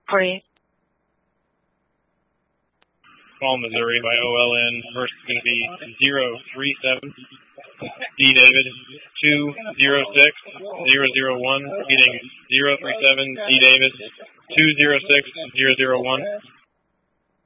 48. Call Missouri by OLN. First is going to be 037. D. David 206 001. Beating 037. D. David 206 001.